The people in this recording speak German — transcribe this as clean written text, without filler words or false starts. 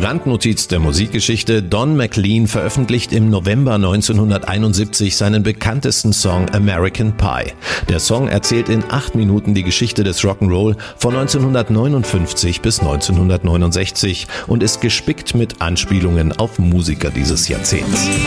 Randnotiz der Musikgeschichte: Don McLean veröffentlicht im November 1971 seinen bekanntesten Song American Pie. Der Song erzählt in 8 Minuten die Geschichte des Rock'n'Roll von 1959 bis 1969 und ist gespickt mit Anspielungen auf Musiker dieses Jahrzehnts.